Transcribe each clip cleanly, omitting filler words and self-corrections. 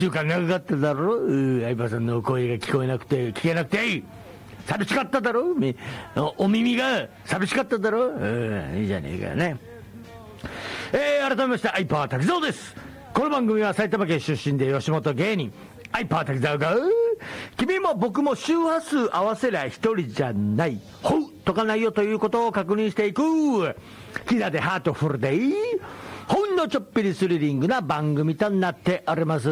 週間長かっただろ、相葉さんの声が聞こえなくて、聞けなくて、寂しかっただろ、お耳が寂しかっただろ、いいじゃねえかよね。改めまして、相葉滝沢です。この番組は埼玉県出身で吉本芸人、相葉滝沢が、君も僕も周波数合わせりゃ一人じゃない、ほうとかないよということを確認していく、キラでハートフルでいい、ほんのちょっぴりスリリングな番組となっております。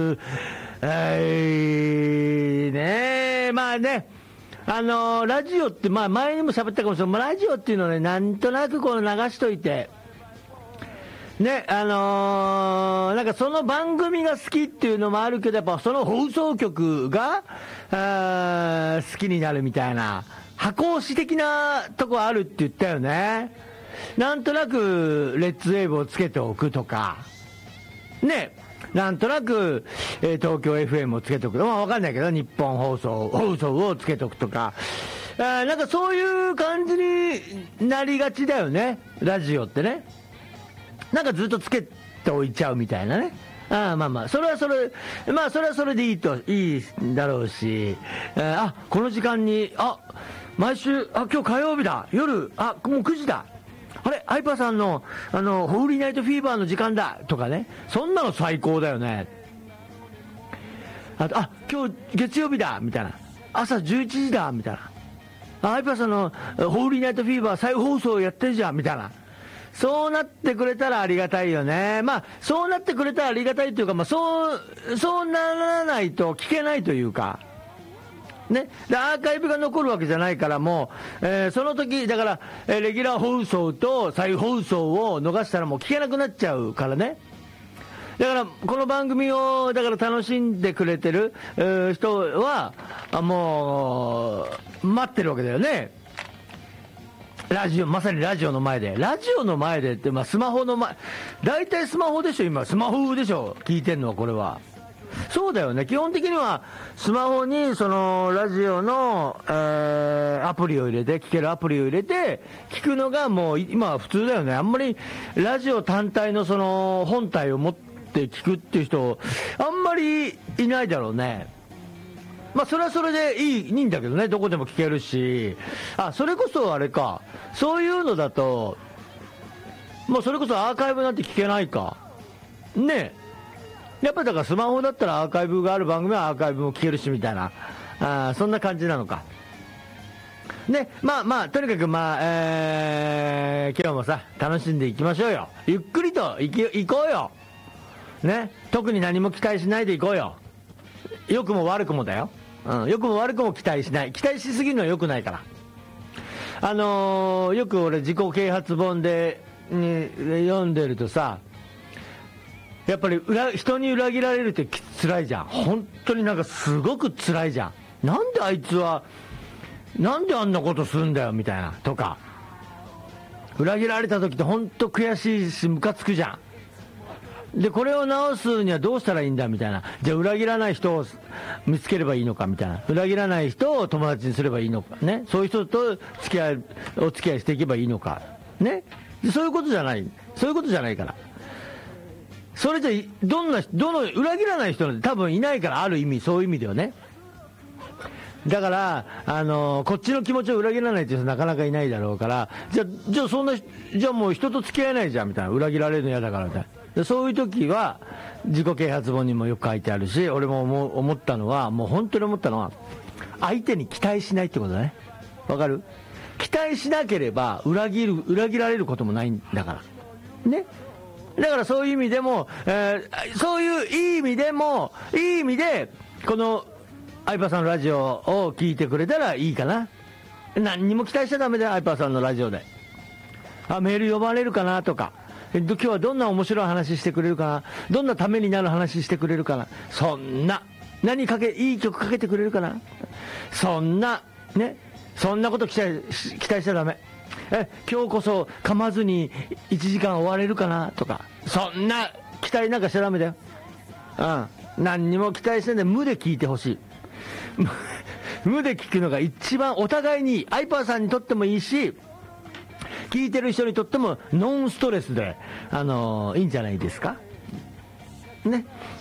ね、まあね、ラジオって、まあ前にも喋ったかもしれない、ラジオっていうのはね、なんとなくこの流しといて、ね、なんかその番組が好きっていうのもあるけど、やっぱその放送局が、好きになるみたいな、箱推し的なとこあるって言ったよね。なんとなく、レッツウェーブをつけておくとか、ね、なんとなく、東京 FM をつけておく。まあわかんないけど、日本放送をつけておくとか、なんかそういう感じになりがちだよね、ラジオってね。なんかずっとつけておいちゃうみたいなね。まあまあ、それはそれ、まあそれはそれでいいんだろうし、この時間に、毎週、今日火曜日だ、夜、もう9時だ。あれ、相葉さんの、ホーリーナイトフィーバーの時間だとかね。そんなの最高だよね。今日月曜日だみたいな。朝11時だみたいな。相葉さんのホーリーナイトフィーバー再放送やってるじゃんみたいな。そうなってくれたらありがたいよね。まあ、そうなってくれたらありがたいというか、まあ、そうならないと聞けないというか。ね、でアーカイブが残るわけじゃないからもう、その時だから、レギュラー放送と再放送を逃したらもう聞けなくなっちゃうからね。だからこの番組をだから楽しんでくれてる、人はもう待ってるわけだよね。まさにラジオの前でって、まあ、スマホの前、大体スマホでしょ、今スマホでしょ、聞いてんのは。これはそうだよね。基本的にはスマホにそのラジオの、アプリを入れて、聞けるアプリを入れて聞くのがもう今は普通だよね。あんまりラジオ単体のその本体を持って聞くっていう人あんまりいないだろうね。まあそれはそれでいいんだけどね。どこでも聞けるし、それこそあれか、そういうのだともうそれこそアーカイブなんて聞けないかね。やっぱりだからスマホだったらアーカイブがある番組はアーカイブも聞けるしみたいな、そんな感じなのかね。まあとにかく今日もさ楽しんでいきましょうよ。ゆっくりと行こうよね。特に何も期待しないで行こうよ。良くも悪くもだよ。良くも悪くも期待しない。期待しすぎるのは良くないから。よく俺自己啓発本で、読んでるとさ、やっぱり人に裏切られるって辛いじゃん。本当になんかすごく辛いじゃん。なんであいつはなんであんなことするんだよみたいなとか、裏切られた時って本当悔しいしムカつくじゃん。でこれを直すにはどうしたらいいんだみたいな。じゃあ裏切らない人を見つければいいのかみたいな。裏切らない人を友達にすればいいのかね。そういう人とお付き合いしていけばいいのかね。そういうことじゃないから。それじゃどの裏切らない人なんて多分いないから、ある意味そういう意味ではね。だからこっちの気持ちを裏切らないっていう人なかなかいないだろうから、じゃあもう人と付き合えないじゃんみたいな。裏切られるの嫌だからみたいな。そういう時は自己啓発本にもよく書いてあるし、俺も思ったのは、もう本当に思ったのは、相手に期待しないってことだね。わかる？期待しなければ裏切られることもないんだからね。だからそういう意味でも、そういういい意味でこの相葉さんのラジオを聞いてくれたらいいかな。何にも期待しちゃダメだよ。相葉さんのラジオでメール呼ばれるかなとか、今日はどんな面白い話してくれるかな、どんなためになる話してくれるかな、そんないい曲かけてくれるかな、そんなこと期待しちゃダメ。今日こそ噛まずに1時間終われるかなとか、そんな期待なんかしちゃダメだよ。何にも期待してんで無で聞いてほしい。無で聞くのが一番お互いに、相葉さんにとってもいいし、聞いてる人にとってもノンストレスでいいんじゃないですかね。